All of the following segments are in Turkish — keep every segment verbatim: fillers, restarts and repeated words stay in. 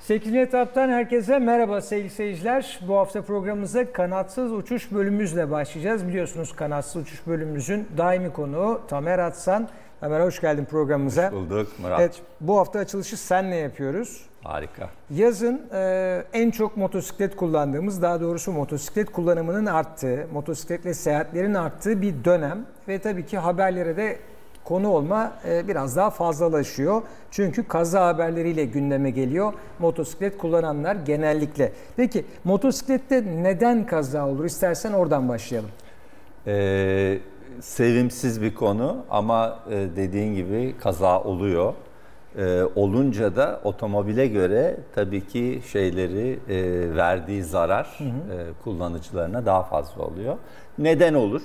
sekizinci etaptan herkese merhaba sevgili seyirciler. Bu hafta programımıza kanatsız uçuş bölümümüzle başlayacağız. Biliyorsunuz kanatsız uçuş bölümümüzün daimi konuğu Tamer Atsan. Tamer hoş geldin programımıza. Hoş bulduk Murat. Evet, bu hafta açılışı senle yapıyoruz. Harika. Yazın e, en çok motosiklet kullandığımız, daha doğrusu motosiklet kullanımının arttığı, motosikletle seyahatlerin arttığı bir dönem. Ve tabii ki haberlere de konu olma e, biraz daha fazlalaşıyor. Çünkü kaza haberleriyle gündeme geliyor motosiklet kullananlar genellikle. Peki motosiklette neden kaza olur? İstersen oradan başlayalım. Ee, sevimsiz bir konu ama e, dediğin gibi kaza oluyor. Ee, olunca da otomobile göre tabii ki şeyleri e, verdiği zarar hı hı. E, kullanıcılarına daha fazla oluyor. Neden olur?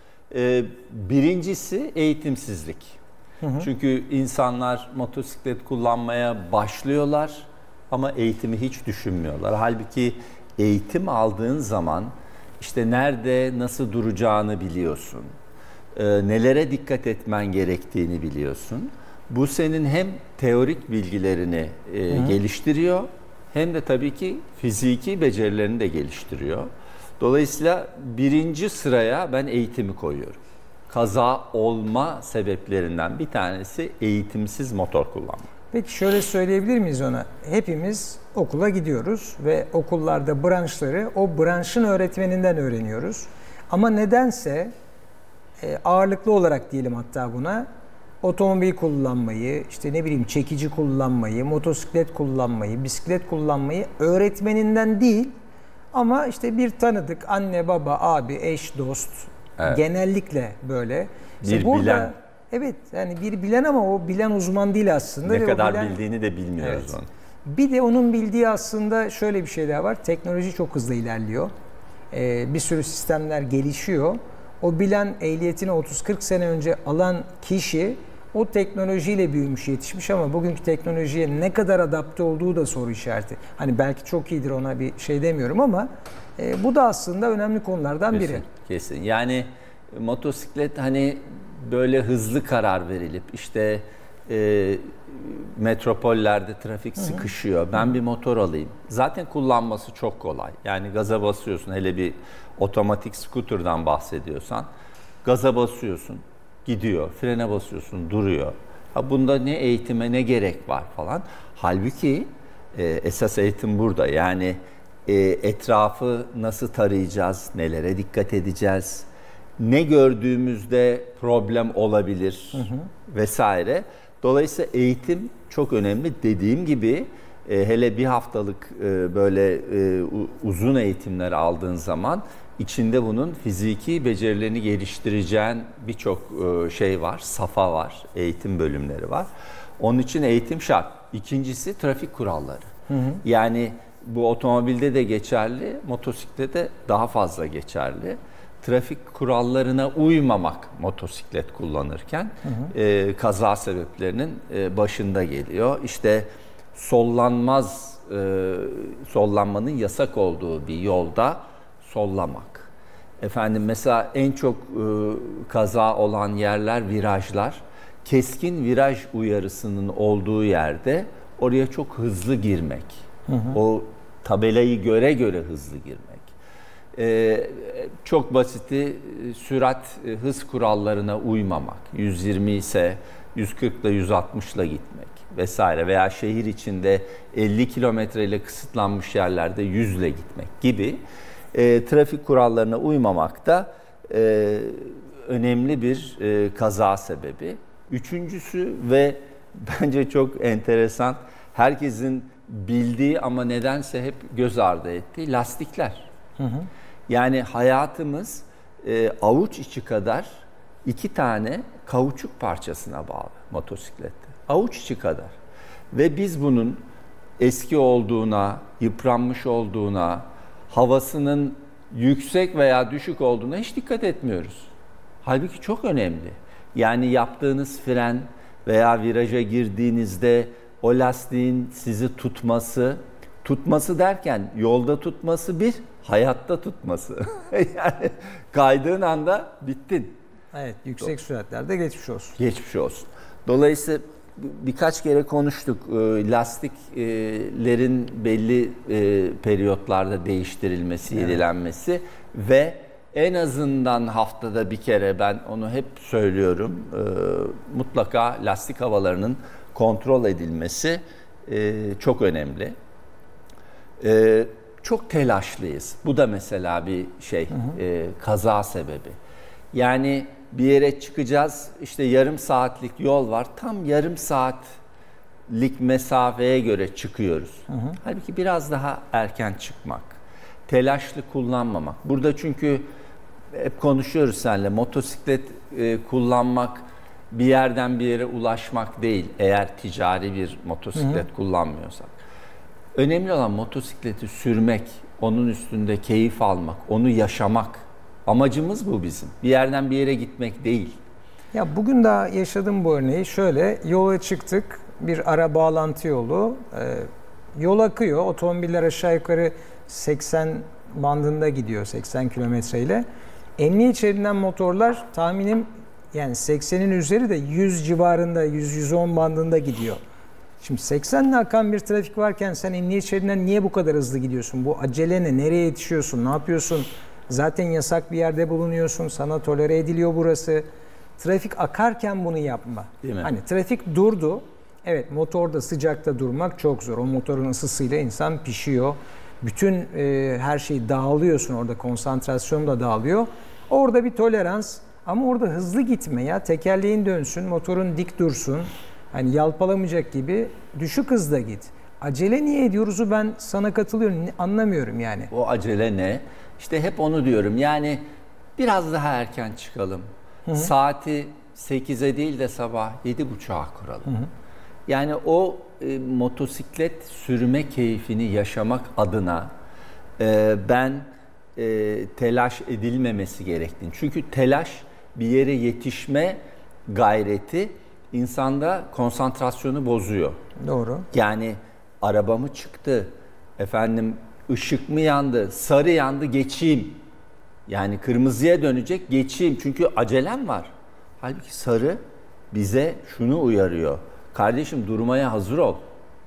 Ee, birincisi eğitimsizlik. Hı hı. Çünkü insanlar motosiklet kullanmaya başlıyorlar ama eğitimi hiç düşünmüyorlar. Halbuki eğitim aldığın zaman işte nerede nasıl duracağını biliyorsun. Ee, nelere dikkat etmen gerektiğini biliyorsun. Bu senin hem teorik bilgilerini e, geliştiriyor hem de tabii ki fiziki becerilerini de geliştiriyor. Dolayısıyla birinci sıraya ben eğitimi koyuyorum. Kaza olma sebeplerinden bir tanesi eğitimsiz motor kullanma. Peki şöyle söyleyebilir miyiz ona? Hepimiz okula gidiyoruz ve okullarda branşları o branşın öğretmeninden öğreniyoruz. Ama nedense ağırlıklı olarak diyelim hatta buna otomobil kullanmayı, işte ne bileyim çekici kullanmayı, motosiklet kullanmayı, bisiklet kullanmayı öğretmeninden değil ama işte bir tanıdık anne, baba, abi, eş, dost evet. Genellikle böyle. İşte bir burada, bilen. Evet yani bir bilen ama o bilen uzman değil aslında. Ne ve kadar bilen, bildiğini de bilmiyoruz evet. Onu. Bir de onun bildiği aslında şöyle bir şey daha var. Teknoloji çok hızlı ilerliyor. Ee, bir sürü sistemler gelişiyor. O bilen ehliyetini otuz kırk sene önce alan kişi o teknolojiyle büyümüş, yetişmiş ama bugünkü teknolojiye ne kadar adapte olduğu da soru işareti. Hani belki çok iyidir, ona bir şey demiyorum ama e, bu da aslında önemli konulardan kesin, biri. Kesin. Yani motosiklet hani böyle hızlı karar verilip işte e, metropollerde trafik Hı-hı. sıkışıyor. Ben Hı-hı. bir motor alayım. Zaten kullanması çok kolay. Yani gaza basıyorsun, hele bir otomatik scooter'dan bahsediyorsan gaza basıyorsun. Gidiyor, frene basıyorsun, duruyor. Ha bunda ne eğitime ne gerek var falan. Halbuki e, esas eğitim burada. Yani e, etrafı nasıl tarayacağız, nelere dikkat edeceğiz, ne gördüğümüzde problem olabilir hı hı. vesaire. Dolayısıyla eğitim çok önemli. Dediğim gibi e, hele bir haftalık e, böyle e, uzun eğitimler aldığın zaman İçinde bunun fiziki becerilerini geliştireceğin birçok şey var, safa var, eğitim bölümleri var. Onun için eğitim şart. İkincisi trafik kuralları. Hı hı. Yani bu otomobilde de geçerli, motosiklette daha fazla geçerli. Trafik kurallarına uymamak motosiklet kullanırken hı hı. E, kaza sebeplerinin e, başında geliyor. İşte sollanmaz, e, sollanmanın yasak olduğu bir yolda sollamak. Efendim mesela en çok e, kaza olan yerler virajlar. Keskin viraj uyarısının olduğu yerde oraya çok hızlı girmek. Hı hı. O tabelayı göre göre hızlı girmek. E, çok basiti sürat e, hız kurallarına uymamak. yüz yirmi ise yüz kırk ile yüz altmış ile gitmek vesaire veya şehir içinde elli kilometre ile kısıtlanmış yerlerde yüz ile gitmek gibi. E, trafik kurallarına uymamak da e, önemli bir e, kaza sebebi. Üçüncüsü ve bence çok enteresan, herkesin bildiği ama nedense hep göz ardı ettiği lastikler. Hı hı. Yani hayatımız e, avuç içi kadar iki tane kauçuk parçasına bağlı motosiklette. Avuç içi kadar. Ve biz bunun eski olduğuna, yıpranmış olduğuna, havasının yüksek veya düşük olduğuna hiç dikkat etmiyoruz. Halbuki çok önemli. Yani yaptığınız fren veya viraja girdiğinizde o lastiğin sizi tutması, tutması derken yolda tutması bir, hayatta tutması. Yani kaydığın anda bittin. Evet, yüksek süratlerde geçmiş olsun. Geçmiş olsun. Dolayısıyla birkaç kere konuştuk. Lastiklerin belli periyotlarda değiştirilmesi, Evet. yenilenmesi ve en azından haftada bir kere, ben onu hep söylüyorum, mutlaka lastik havalarının kontrol edilmesi çok önemli. Çok telaşlıyız. Bu da mesela bir şey, hı hı. kaza sebebi. Yani bir yere çıkacağız, işte yarım saatlik yol var. Tam yarım saatlik mesafeye göre çıkıyoruz. Hı hı. Halbuki biraz daha erken çıkmak, telaşlı kullanmamak. Burada çünkü hep konuşuyoruz seninle, motosiklet e, kullanmak bir yerden bir yere ulaşmak değil, eğer ticari bir motosiklet hı hı. kullanmıyorsak. Önemli olan motosikleti sürmek, onun üstünde keyif almak, onu yaşamak. Amacımız bu bizim. Bir yerden bir yere gitmek değil. Ya bugün daha yaşadığım bu örneği şöyle, yola çıktık, bir ara bağlantı yolu, e, yol akıyor, otomobiller aşağı yukarı seksen bandında gidiyor, seksen kilometreyle. Emniyet şeridinden motorlar tahminim yani seksenin üzeri de yüz civarında, yüz yüz on bandında gidiyor. Şimdi seksenle akan bir trafik varken sen emniyet şeridinden niye bu kadar hızlı gidiyorsun? Bu acele ne? Nereye yetişiyorsun? Ne yapıyorsun? Zaten yasak bir yerde bulunuyorsun. Sana tolere ediliyor burası. Trafik akarken bunu yapma. Değil mi? Hani trafik durdu. Evet, motorda sıcakta durmak çok zor. O motorun ısısıyla insan pişiyor. Bütün e, her şey dağılıyorsun orada. Konsantrasyon da dağılıyor. Orada bir tolerans. Ama orada hızlı gitme ya. Tekerleğin dönsün, motorun dik dursun. Hani yalpalamayacak gibi düşük hızda git. Acele niye ediyoruzu ben sana katılıyorum. Anlamıyorum yani. O acele ne? İşte hep onu diyorum. Yani biraz daha erken çıkalım. Hı hı. Saati sekize değil de sabah yedi buçuğa kuralım. Hı hı. Yani o e, motosiklet sürme keyfini yaşamak adına e, ben e, telaş edilmemesi gerektiğini. Çünkü telaş, bir yere yetişme gayreti insanda konsantrasyonu bozuyor. Doğru. Yani araba mı çıktı, efendim ışık mı yandı, sarı yandı, geçeyim. Yani kırmızıya dönecek, geçeyim. Çünkü acelem var. Halbuki sarı bize şunu uyarıyor. Kardeşim, durmaya hazır ol.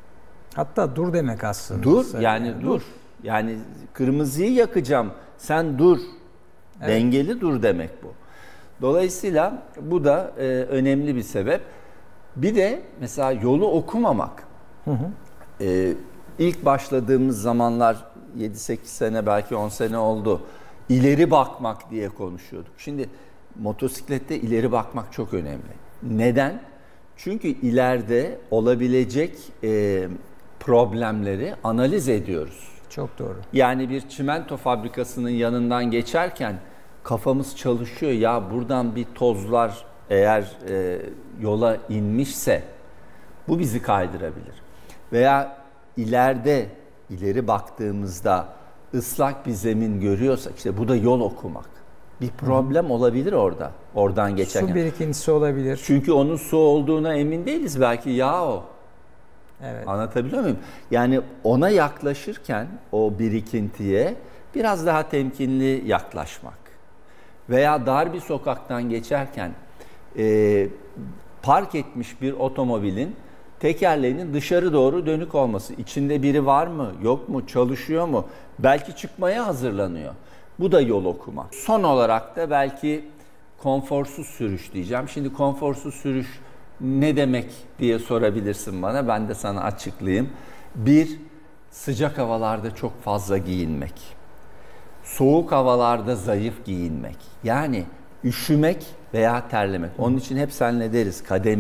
Hatta dur demek aslında. Dur, sarı yani, yani dur. dur. Yani kırmızıyı yakacağım, sen dur. Evet. Dengeli dur demek bu. Dolayısıyla bu da e, önemli bir sebep. Bir de mesela yolu okumamak. Hı hı. E, ilk başladığımız zamanlar yedi sekiz sene, belki on sene oldu. İleri bakmak diye konuşuyorduk. Şimdi motosiklette ileri bakmak çok önemli. Neden? Çünkü ileride olabilecek e, problemleri analiz ediyoruz. Çok doğru. Yani bir çimento fabrikasının yanından geçerken kafamız çalışıyor. Ya buradan bir tozlar eğer e, yola inmişse bu bizi kaydırabilir. Veya ileride, ileri baktığımızda ıslak bir zemin görüyorsak, işte bu da yol okumak. Bir problem Hı. olabilir orada, oradan geçerken. Su birikintisi olabilir. Çünkü onun su olduğuna emin değiliz. Belki yağ o. Evet. Anlatabiliyor muyum? Yani ona yaklaşırken, o birikintiye biraz daha temkinli yaklaşmak. Veya dar bir sokaktan geçerken e, park etmiş bir otomobilin tekerleğinin dışarı doğru dönük olması. İçinde biri var mı, yok mu, çalışıyor mu? Belki çıkmaya hazırlanıyor. Bu da yol okuma. Son olarak da belki konforsuz sürüş diyeceğim. Şimdi konforsuz sürüş ne demek diye sorabilirsin bana. Ben de sana açıklayayım. Bir, sıcak havalarda çok fazla giyinmek. Soğuk havalarda zayıf giyinmek. Yani üşümek veya terlemek. Onun için hep seninle deriz kademi.